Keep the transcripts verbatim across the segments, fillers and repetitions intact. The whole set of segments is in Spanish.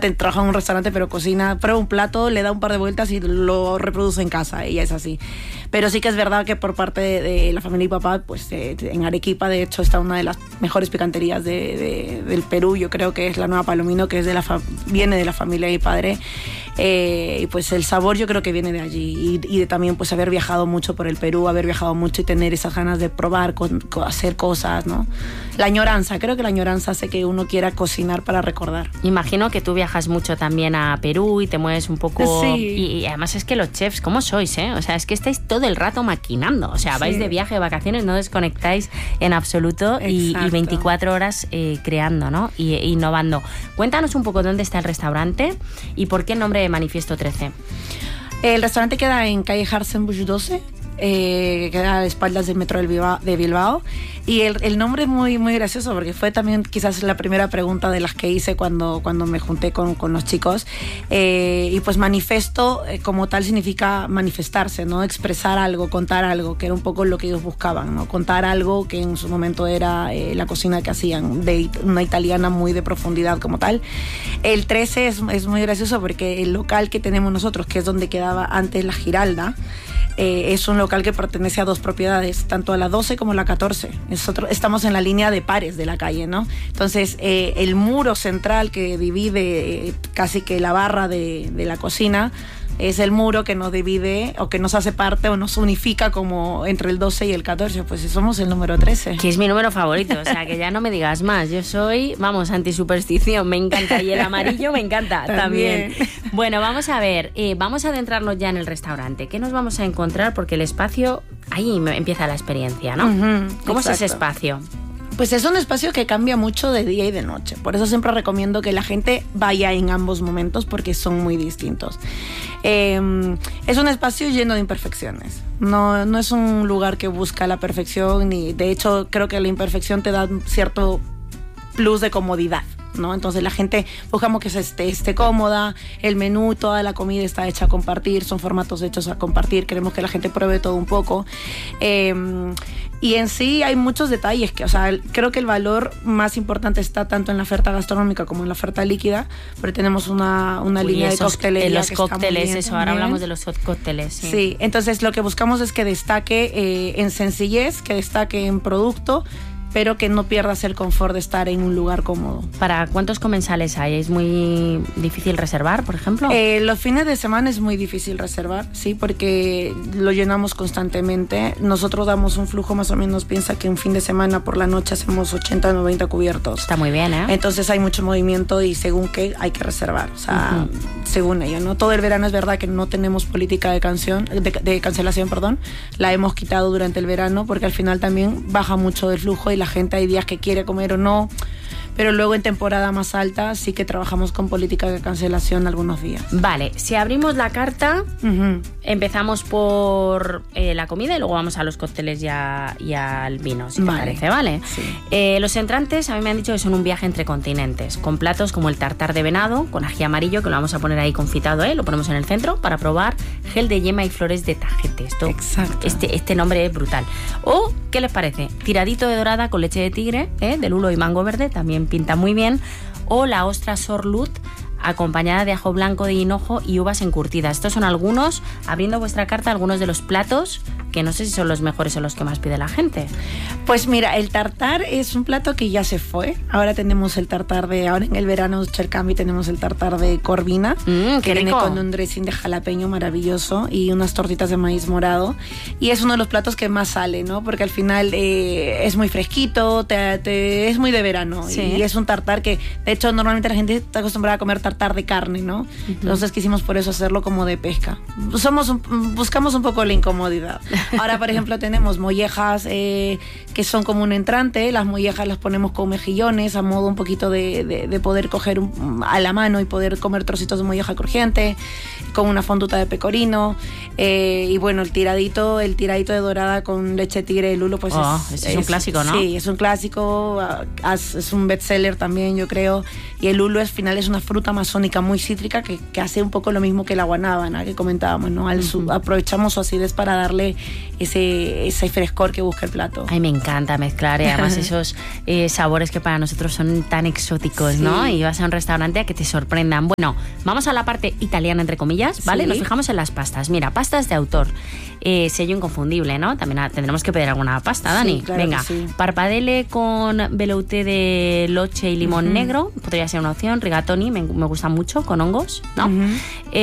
te, trabaja en un restaurante pero cocina, prueba un plato, le da un par de vueltas y lo reproduce en casa, ella es así. Pero sí que es verdad que por parte de, de la familia y papá, pues eh, en Arequipa de hecho está una de las mejores picanterías de, de, del Perú, yo creo que es la Nueva Palomino, que es de la fa- viene de la familia de mi padre, eh, y pues el sabor yo creo que viene de allí, y, y de también pues haber viajado mucho por el Perú, haber viajado mucho y tener esas ganas de probar, con, con hacer cosas, ¿no? La añoranza, creo que la añoranza hace que uno quiera cocinar para recordar. Imagino que tú viajas mucho también a Perú y te mueves un poco... Sí. Y, y además es que los chefs, ¿cómo sois, eh? O sea, es que estáis todo el rato maquinando. O sea, Sí. vais de viaje, de vacaciones, no desconectáis en absoluto y, y veinticuatro horas eh, creando, ¿no? Y e innovando. Cuéntanos un poco dónde está el restaurante y por qué el nombre de Manifiesto trece. El restaurante queda en calle Harsenbusch doce, eh, queda a espaldas del metro del Bilbao, de Bilbao. Y el, el nombre es muy, muy gracioso porque fue también quizás la primera pregunta de las que hice cuando, cuando me junté con, con los chicos. Eh, y pues manifiesto eh, como tal significa manifestarse, ¿no? Expresar algo, contar algo, que era un poco lo que ellos buscaban, ¿no? Contar algo que en su momento era eh, la cocina que hacían, de una italiana muy de profundidad como tal. El trece es, es muy gracioso porque el local que tenemos nosotros, que es donde quedaba antes la Giralda, Eh, es un local que pertenece a dos propiedades, tanto a la doce como a la catorce. Nosotros estamos en la línea de pares de la calle, ¿no? Entonces, eh, el muro central que divide eh, casi que la barra de, de la cocina es el muro que nos divide o que nos hace parte o nos unifica como entre el doce y el catorce. Pues somos el número trece. Que es mi número favorito, o sea, que ya no me digas más. Yo soy, vamos, antisuperstición, me encanta. Y el amarillo me encanta también. también. Bueno, vamos a ver, eh, vamos a adentrarnos ya en el restaurante. ¿Qué nos vamos a encontrar? Porque el espacio, ahí empieza la experiencia, ¿no? Uh-huh, ¿Cómo exacto. es ese espacio? Pues es un espacio que cambia mucho de día y de noche. Por eso siempre recomiendo que la gente vaya en ambos momentos porque son muy distintos. Eh, es un espacio lleno de imperfecciones. No, no es un lugar que busca la perfección, ni de hecho creo que la imperfección te da cierto plus de comodidad, ¿no? Entonces la gente buscamos que se esté, esté cómoda, el menú, toda la comida está hecha a compartir, son formatos hechos a compartir, queremos que la gente pruebe todo un poco. Eh, y en sí hay muchos detalles que, o sea, creo que el valor más importante está tanto en la oferta gastronómica como en la oferta líquida, porque tenemos una, una Uy, línea esos, de coctelería. En los que cócteles, está muy bien eso, también. ahora hablamos de los cócteles. Sí. sí, entonces lo que buscamos es que destaque eh, en sencillez, que destaque en producto, pero que no pierdas el confort de estar en un lugar cómodo. ¿Para cuántos comensales hay? ¿Es muy difícil reservar, por ejemplo? Eh, los fines de semana es muy difícil reservar, sí, porque lo llenamos constantemente. Nosotros damos un flujo más o menos, piensa que un fin de semana por la noche hacemos ochenta, noventa cubiertos. Está muy bien, ¿eh? Entonces hay mucho movimiento y según qué hay que reservar, o sea, uh-huh. según ello, ¿no? Todo el verano es verdad que no tenemos política de, canción, de, de cancelación, perdón. La hemos quitado durante el verano porque al final también baja mucho el flujo y la gente hay días que quiere comer o no, pero luego en temporada más alta sí que trabajamos con política de cancelación algunos días. Vale, si abrimos la carta, uh-huh. empezamos por eh, la comida y luego vamos a los cócteles y, a, y al vino, si vale. te parece, ¿vale? Sí. Eh, los entrantes a mí me han dicho que son un viaje entre continentes, con platos como el tartar de venado, con ají amarillo, que lo vamos a poner ahí confitado, ¿eh? Lo ponemos en el centro para probar, gel de yema y flores de tajete. Esto, Exacto. Este, este nombre es brutal. O, ¿qué les parece? Tiradito de dorada con leche de tigre, ¿eh? de lulo y mango verde, también pinta muy bien, o la ostra sorlut acompañada de ajo blanco de hinojo y uvas encurtidas. Estos son algunos, abriendo vuestra carta, algunos de los platos que no sé si son los mejores o los que más pide la gente. Pues mira, el tartar es un plato que ya se fue. Ahora tenemos el tartar de, ahora en el verano Chercami tenemos el tartar de corvina, mm, que viene rico. con un dressing de jalapeño maravilloso y unas tortitas de maíz morado. Y es uno de los platos que más sale, ¿no? Porque al final eh, es muy fresquito, te, te, es muy de verano. Sí. Y es un tartar que, de hecho, normalmente la gente está acostumbrada a comer tartar de carne, ¿no? Uh-huh. Entonces quisimos por eso hacerlo como de pesca. Somos un, buscamos un poco la incomodidad. Ahora, por ejemplo, tenemos mollejas eh, que son como un entrante. Las mollejas las ponemos con mejillones a modo un poquito de, de, de poder coger un, a la mano y poder comer trocitos de molleja crujiente con una fonduta de pecorino. Eh, y bueno, el tiradito, el tiradito de dorada con leche de tigre de lulo, pues oh, es, es, es un clásico, ¿no? Sí, es un clásico, es un bestseller también, yo creo. Y el lulo al final es una fruta más amazónica muy cítrica que, que hace un poco lo mismo que la guanábana que comentábamos, ¿no? Al su, uh-huh. Aprovechamos su acidez para darle ese, ese frescor que busca el plato. Ay, me encanta mezclar y además esos eh, sabores que para nosotros son tan exóticos, sí. ¿no? Y vas a un restaurante a que te sorprendan. Bueno, vamos a la parte italiana, entre comillas, ¿vale? Sí. Nos fijamos en las pastas. Mira, pastas de autor. Eh, sello inconfundible, ¿no? También a, tendremos que pedir alguna pasta, Dani. Sí, claro. Venga, sí. Parpadele con velouté de loche y limón uh-huh. negro, podría ser una opción. Rigatoni, me, me gusta mucho, con hongos, ¿no? Uh-huh.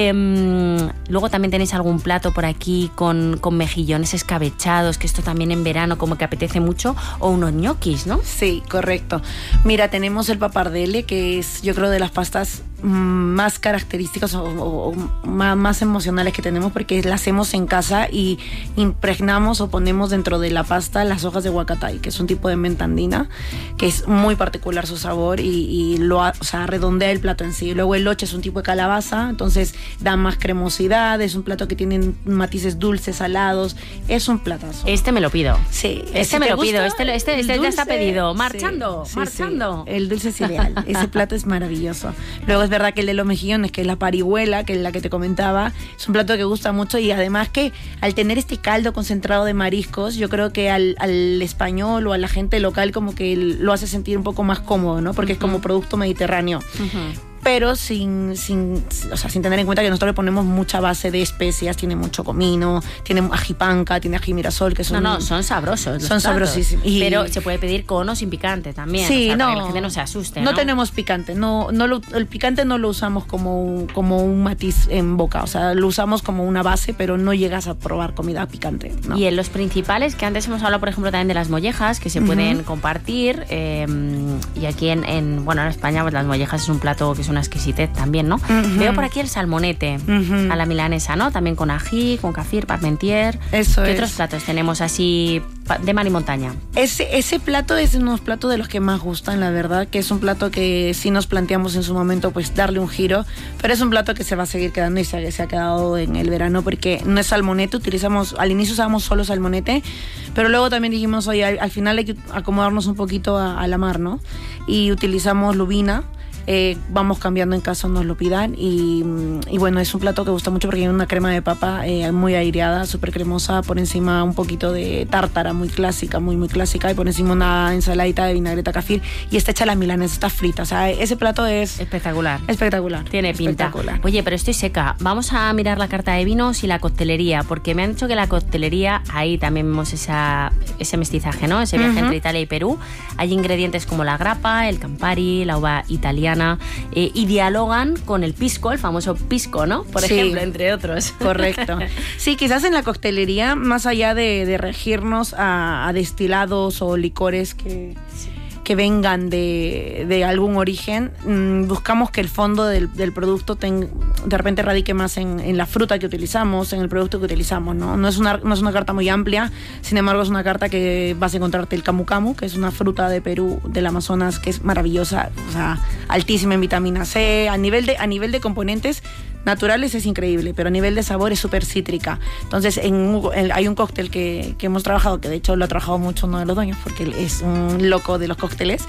Eh, luego también tenéis algún plato por aquí con, con mejillones escabechados, que esto también en verano como que apetece mucho, o unos ñoquis, ¿no? Sí, correcto. Mira, tenemos el papardelle, que es, yo creo, de las pastas más características o, o, o más, más emocionales que tenemos, porque la hacemos en casa y impregnamos o ponemos dentro de la pasta las hojas de huacatay, que es un tipo de menta andina que es muy particular su sabor y, y lo o sea, redondea el plato en sí. Luego el loche es un tipo de calabaza, entonces da más cremosidad, es un plato que tiene matices dulces, salados, es un platazo. Este me lo pido. Sí, este si me lo pido, este, este, este dulce, ya está pedido, marchando, sí, marchando. Sí, sí. El dulce es ideal, ese plato es maravilloso. Luego es verdad que el de los mejillones, que es la parihuela, que es la que te comentaba, es un plato que gusta mucho y además que al tener este caldo concentrado de mariscos, yo creo que al, al español o a la gente local como que lo hace sentir un poco más cómodo, ¿no? Porque uh-huh. es como producto mediterráneo. Uh-huh. Pero sin, sin, o sea, sin tener en cuenta que nosotros le ponemos mucha base de especias, tiene mucho comino, tiene ají panca, tiene ají mirasol, que son... No, no, son sabrosos. Son sabrosísimos. Y... Pero se puede pedir con o sin picante también, sí, o sea, no, para que la gente no se asuste, ¿no? No tenemos picante, no, no lo, el picante no lo usamos como un, como un matiz en boca, o sea, lo usamos como una base, pero no llegas a probar comida picante, ¿no? Y en los principales, que antes hemos hablado, por ejemplo, también de las mollejas, que se uh-huh. pueden compartir, eh, y aquí en, en, bueno, en España pues las mollejas es un plato que es una exquisitez también. Bien, ¿no? Uh-huh. Veo por aquí el salmonete uh-huh. a la milanesa, ¿no? También con ají, con kefir, parmentier. Eso ¿Qué es. otros platos tenemos así de mar y montaña? Ese, ese plato es uno de los platos de los que más gustan, la verdad, que es un plato que sí nos planteamos en su momento pues darle un giro, pero es un plato que se va a seguir quedando y se, se ha quedado en el verano porque no es salmonete, utilizamos, al inicio usábamos solo salmonete, pero luego también dijimos, oye, al, al final hay que acomodarnos un poquito a, a la mar, ¿no? Y utilizamos lubina. Eh, vamos cambiando en caso nos lo pidan y, y bueno, es un plato que gusta mucho porque tiene una crema de papa eh, muy aireada, súper cremosa, por encima un poquito de tártara muy clásica, muy muy clásica y por encima una ensaladita de vinagreta kefir y está hecha la milanesa, está frita, o sea, ese plato es espectacular, espectacular, tiene pinta. Espectacular. Oye, pero estoy seca, vamos a mirar la carta de vinos y la coctelería, porque me han dicho que la coctelería, ahí también vemos esa, ese mestizaje, ¿no? Ese viaje uh-huh. entre Italia y Perú, hay ingredientes como la grappa, el Campari, la uva italiana. Eh, y dialogan con el pisco, el famoso pisco, ¿no? Por sí, ejemplo, entre otros. Correcto. Sí, quizás en la coctelería, más allá de, de regirnos a, a destilados o licores que, sí. que vengan de, de algún origen, mmm, buscamos que el fondo del, del producto ten, de repente radique más en, en la fruta que utilizamos, en el producto que utilizamos, ¿no? No es una, no es una carta muy amplia, sin embargo es una carta que vas a encontrarte el camu camu, que es una fruta de Perú, del Amazonas, que es maravillosa, o sea, altísima en vitamina C, a nivel de, a nivel de componentes naturales es increíble, pero a nivel de sabor es súper cítrica. Entonces en, en, hay un cóctel que, que hemos trabajado, que de hecho lo ha trabajado mucho uno de los dueños, porque él es un loco de los cócteles,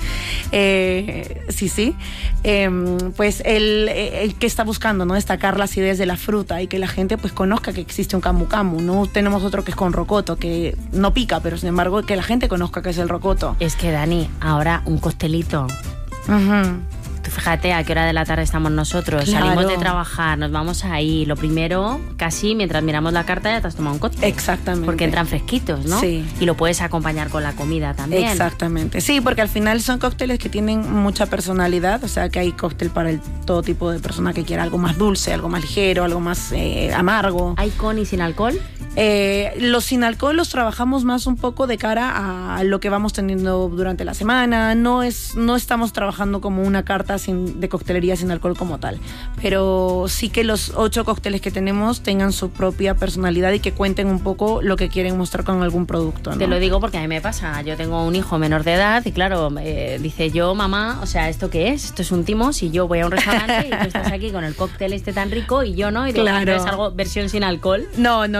eh, sí, sí, eh, pues él, él que está buscando, ¿no? Destacar las ideas de la fruta y que la gente pues conozca que existe un camu camu, ¿no? Tenemos otro que es con rocoto, que no pica, pero sin embargo que la gente conozca que es el rocoto. Es que Dani, ahora un costelito. Uh-huh. Tú fíjate a qué hora de la tarde estamos nosotros, claro. Salimos de trabajar, nos vamos ahí, lo primero, casi mientras miramos la carta ya te has tomado un cóctel. Exactamente. Porque entran fresquitos, ¿no? Sí. Y lo puedes acompañar con la comida también. Exactamente, sí, porque al final son cócteles que tienen mucha personalidad, o sea que hay cóctel para el, todo tipo de persona que quiera algo más dulce, algo más ligero, algo más eh, amargo. ¿Hay con y sin alcohol? Eh, los sin alcohol los trabajamos más un poco de cara a lo que vamos teniendo durante la semana, no, es, no estamos trabajando como una carta Sin, de coctelería sin alcohol como tal, pero sí que los ocho cócteles que tenemos tengan su propia personalidad y que cuenten un poco lo que quieren mostrar con algún producto, ¿no? Te lo digo porque a mí me pasa, yo tengo un hijo menor de edad y claro, eh, dice yo, mamá, o sea, ¿esto qué es? Esto es un timo, si yo voy a un restaurante y tú estás aquí con el cóctel este tan rico y yo no, y digo, claro. ¿no es algo versión sin alcohol? No, no, sí que,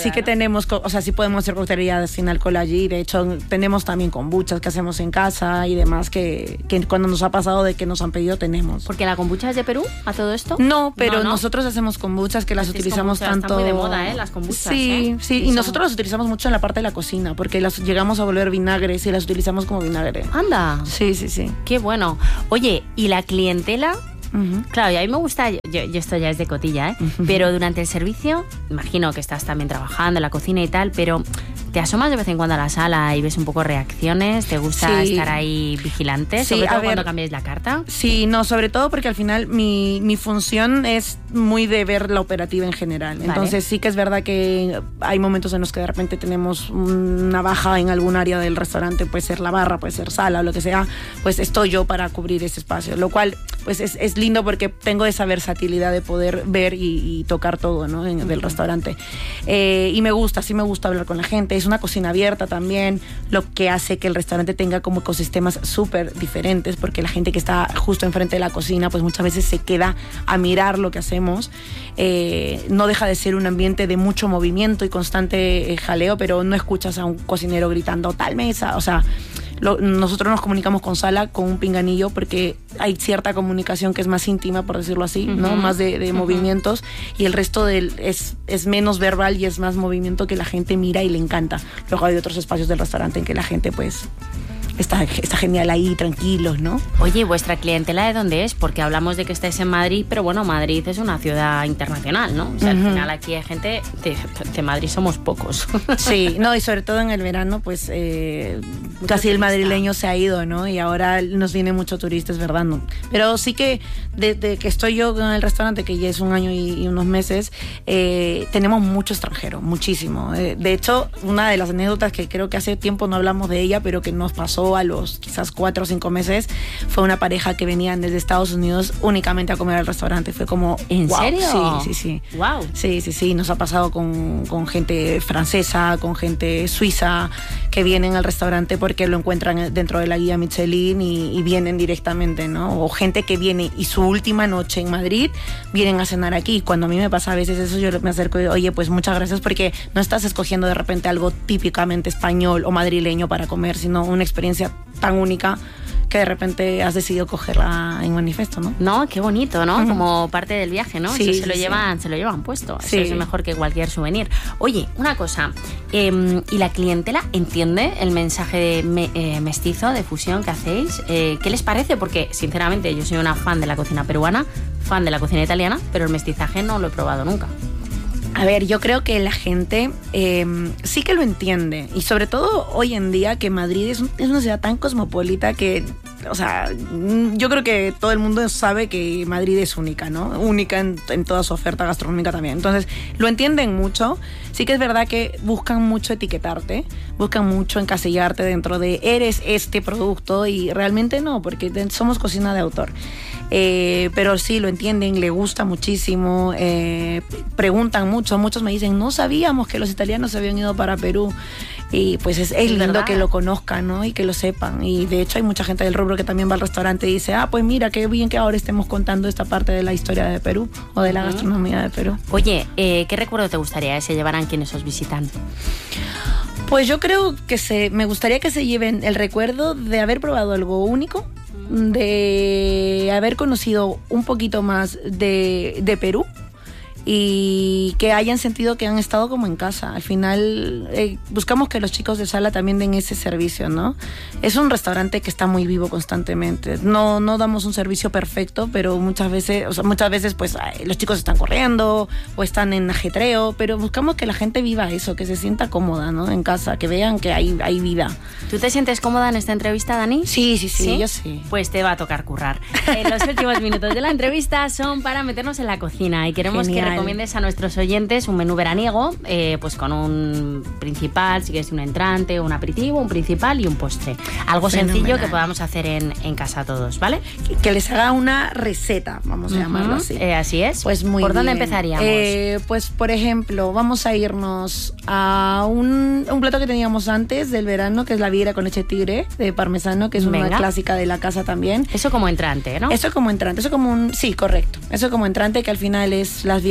sí que tenemos, o sea, sí podemos hacer coctelería sin alcohol allí. De hecho, tenemos también kombuchas que hacemos en casa y demás que, que cuando nos ha pasado de que nos han pedido tenemos. ¿Porque la kombucha es de Perú a todo esto? No, pero no, no. nosotros hacemos kombuchas que las Las utilizamos kombuchas tanto... Están muy de moda, ¿eh? Las kombuchas, Sí, ¿eh? sí, y, y son... nosotros las utilizamos mucho en la parte de la cocina porque las llegamos a volver vinagres y las utilizamos como vinagre. Anda. Sí, sí, sí. Qué bueno. Oye, ¿y la clientela? Uh-huh. Claro, y a mí me gusta, yo, yo esto ya es de cotilla, ¿eh? Uh-huh. Pero durante el servicio, imagino que estás también trabajando en la cocina y tal, pero ¿te asomas de vez en cuando a la sala y ves un poco reacciones? ¿Te gusta sí. estar ahí vigilante? Sí, sobre todo ver, cuando cambiáis la carta. Sí, no, sobre todo porque al final mi, mi función es muy de ver la operativa en general. Vale. Entonces sí que es verdad que hay momentos en los que de repente tenemos una baja en algún área del restaurante, puede ser la barra, puede ser sala o lo que sea, pues estoy yo para cubrir ese espacio, lo cual pues es, es lindo porque tengo esa versatilidad de poder ver y, y tocar todo, ¿no? En, del restaurante. Eh, y me gusta, sí me gusta hablar con la gente. Es una cocina abierta también, lo que hace que el restaurante tenga como ecosistemas súper diferentes, porque la gente que está justo enfrente de la cocina, pues muchas veces se queda a mirar lo que hacemos. Eh, no deja de ser un ambiente de mucho movimiento y constante eh, jaleo, pero no escuchas a un cocinero gritando tal mesa, o sea... Lo, nosotros nos comunicamos con sala con un pinganillo porque hay cierta comunicación que es más íntima, por decirlo así, uh-huh. ¿no? Más de, de uh-huh. movimientos, y el resto del, es, es menos verbal y es más movimiento que la gente mira y le encanta. Luego hay otros espacios del restaurante en que la gente pues está, está genial ahí, tranquilos, ¿no? Oye, ¿vuestra clientela de dónde es? Porque hablamos de que estáis en Madrid, pero bueno, Madrid es una ciudad internacional, ¿no? O sea, uh-huh. al final aquí hay gente de, de Madrid, somos pocos. Sí, no, y sobre todo en el verano, pues eh, casi el madrileño se ha ido, ¿no? Y ahora nos viene mucho turista, es verdad, ¿no? Pero sí que desde que estoy yo en el restaurante, que ya es un año y, y unos meses, eh, tenemos mucho extranjero, muchísimo. Eh, de hecho, una de las anécdotas que creo que hace tiempo no hablamos de ella, pero que nos pasó a los quizás cuatro o cinco meses, fue una pareja que venían desde Estados Unidos únicamente a comer al restaurante. Fue como... ¿En wow, serio? Sí, sí, sí. Wow. Sí, sí, sí. Nos ha pasado con, con gente francesa, con gente suiza, que vienen al restaurante porque lo encuentran dentro de la guía Michelin y, y vienen directamente, ¿no? O gente que viene y su última noche en Madrid vienen a cenar aquí. Cuando a mí me pasa a veces eso, yo me acerco y oye, pues muchas gracias porque no estás escogiendo de repente algo típicamente español o madrileño para comer, sino una experiencia tan única que de repente has decidido cogerla en manifiesto, ¿no? No, qué bonito, ¿no? Uh-huh. Como parte del viaje, ¿no? Sí, Eso sí, se lo sí. llevan, se lo llevan puesto. Sí. Eso es mejor que cualquier souvenir. Oye, una cosa, eh, ¿y la clientela entiende el mensaje de me, eh, mestizo, de fusión que hacéis? Eh, ¿Qué les parece? Porque, sinceramente, yo soy una fan de la cocina peruana, fan de la cocina italiana, pero el mestizaje no lo he probado nunca. A ver, yo creo que la gente eh, sí que lo entiende, y sobre todo hoy en día que Madrid es, un, es una ciudad tan cosmopolita que, o sea, yo creo que todo el mundo sabe que Madrid es única, ¿no? Única en, en toda su oferta gastronómica también. Entonces, lo entienden mucho. Sí que es verdad que buscan mucho etiquetarte, buscan mucho encasillarte dentro de eres este producto, y realmente no, porque somos cocina de autor. Eh, pero sí lo entienden, le gusta muchísimo, eh, preguntan mucho, muchos me dicen, no sabíamos que los italianos se habían ido para Perú, y pues es, es lindo ¿verdad? Que lo conozcan, ¿no? Y que lo sepan, y de hecho hay mucha gente del rubro que también va al restaurante y dice, ah, pues mira, qué bien que ahora estemos contando esta parte de la historia de Perú o de la gastronomía de Perú. Oye, eh, ¿qué recuerdo te gustaría que se llevaran quienes os visitan? Pues yo creo que se, me gustaría que se lleven el recuerdo de haber probado algo único, de haber conocido un poquito más de, de Perú, y que hayan sentido que han estado como en casa. Al final eh, buscamos que los chicos de sala también den ese servicio, ¿no? Es un restaurante que está muy vivo constantemente. No, no damos un servicio perfecto, pero muchas veces, o sea, muchas veces pues ay, los chicos están corriendo o están en ajetreo, pero buscamos que la gente viva eso, que se sienta cómoda, ¿no? En casa, que vean que hay, hay vida. ¿Tú te sientes cómoda en esta entrevista, Dani? Sí, sí, sí, sí, yo sí. Pues te va a tocar currar. Eh, los últimos minutos de la entrevista son para meternos en la cocina, y queremos Genial. que recomiendes a nuestros oyentes un menú veraniego, eh, pues con un principal, si quieres un entrante, un aperitivo, un principal y un postre. Algo Fenomenal. sencillo que podamos hacer en, en casa todos, ¿vale? Que, que les haga una receta, vamos a uh-huh. llamarlo así. Eh, así es. Pues muy ¿Por bien. dónde empezaríamos? Eh, pues por ejemplo, vamos a irnos a un, un plato que teníamos antes del verano, que es la vieira con leche tigre de parmesano, que es una Venga. clásica de la casa también. Eso como entrante, ¿no? Eso como entrante, eso como un... Sí, correcto. Eso como entrante, que al final es las vieiras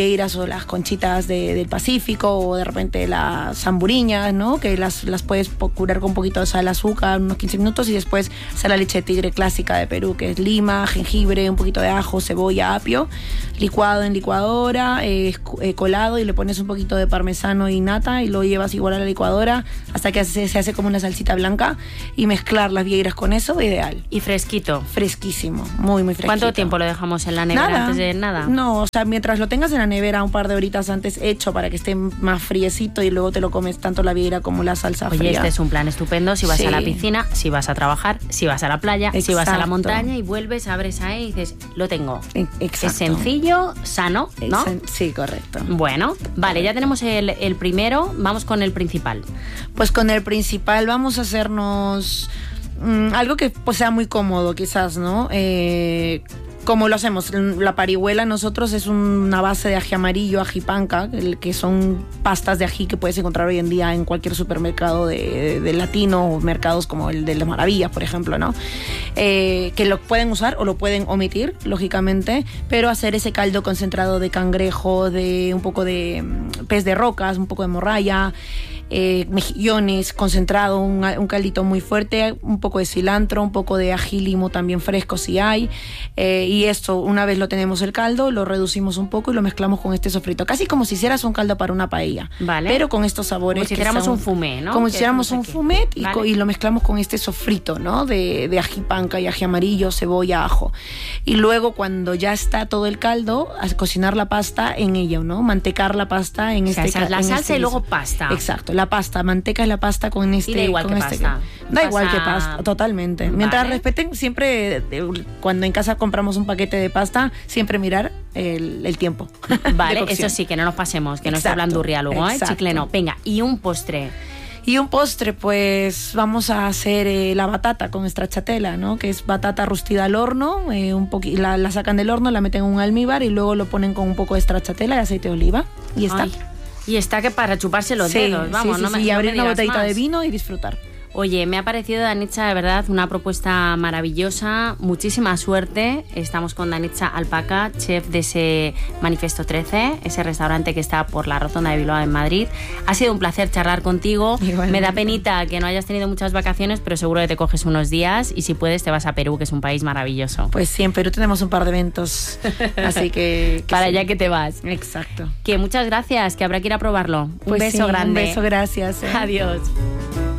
vieiras o las conchitas de, del Pacífico, o de repente las zamburiñas, ¿no? Que las, las puedes curar con un poquito de sal, azúcar, unos quince minutos, y después hacer la leche de tigre clásica de Perú, que es lima, jengibre, un poquito de ajo, cebolla, apio, licuado en licuadora, eh, eh, colado, y le pones un poquito de parmesano y nata y lo llevas igual a la licuadora hasta que se, se hace como una salsita blanca, y mezclar las vieiras con eso, ideal. Y fresquito. Fresquísimo, muy, muy fresquito. ¿Cuánto tiempo lo dejamos en la nevera nada, antes de nada? No, o sea, mientras lo tengas en la nevera un par de horitas antes hecho para que esté más friecito, y luego te lo comes tanto la vieira como la salsa Oye, fría. este es un plan estupendo si vas sí. a la piscina, si vas a trabajar, si vas a la playa, Exacto. si vas a la montaña y vuelves, abres ahí y dices, lo tengo. Exacto. Es sencillo, sano, ¿no? Sí, correcto. Bueno, vale, ya tenemos el, el primero, vamos con el principal. Pues con el principal vamos a hacernos mmm, algo que pues, sea muy cómodo quizás, ¿no? Eh... Como lo hacemos, la parihuela nosotros es una base de ají amarillo, ají panca, que son pastas de ají que puedes encontrar hoy en día en cualquier supermercado de, de, de latino, o mercados como el de las Maravillas, por ejemplo, ¿no? Eh, que lo pueden usar o lo pueden omitir, lógicamente, pero hacer ese caldo concentrado de cangrejo, de un poco de pez de rocas, un poco de morralla, Eh, mejillones, concentrado, un, un caldito muy fuerte, un poco de cilantro, un poco de ají limo también fresco si hay, eh, y esto, una vez lo tenemos el caldo, lo reducimos un poco y lo mezclamos con este sofrito, casi como si hicieras un caldo para una paella, vale. pero con estos sabores. Como si hiciéramos un fumet, ¿no? Como si hiciéramos un fumet y, vale. y lo mezclamos con este sofrito, ¿no? De, de ají panca y ají amarillo, cebolla, ajo. Y luego cuando ya está todo el caldo, a cocinar la pasta en ello, ¿no? Mantecar la pasta en o sea, este caldo. La salsa este y luego pasta. Exacto. La pasta, manteca es la pasta con este... Y da igual con que este, pasta. Da pasta... igual que pasta, totalmente. Vale. Mientras respeten, siempre, cuando en casa compramos un paquete de pasta, siempre mirar el, el tiempo. Vale, eso sí, que no nos pasemos, que no esté blandurria luego, ¿eh? Chicle no. Venga, y un postre. Y un postre, pues vamos a hacer eh, la batata con stracciatella, ¿no? Que es batata rostida al horno, eh, un poqu- la, la sacan del horno, la meten en un almíbar y luego lo ponen con un poco de stracciatella y aceite de oliva. Y está. Ay. Y está que para chuparse los sí, dedos, vamos, sí, sí, no sí, me y abrir una botellita más. de vino y disfrutar. Oye, me ha parecido, Danitza, de verdad, una propuesta maravillosa. Muchísima suerte. Estamos con Danitza Alpaca, chef de ese Manifesto trece, ese restaurante que está por la Rotonda de Bilbao en Madrid. Ha sido un placer charlar contigo. Igualmente. Me da penita que no hayas tenido muchas vacaciones, pero seguro que te coges unos días y si puedes te vas a Perú, que es un país maravilloso. Pues sí, en Perú tenemos un par de eventos, así que... que Para sí. allá que te vas. Exacto. Que muchas gracias, que habrá que ir a probarlo. Un pues beso sí, grande. Un beso, gracias. ¿eh? Adiós.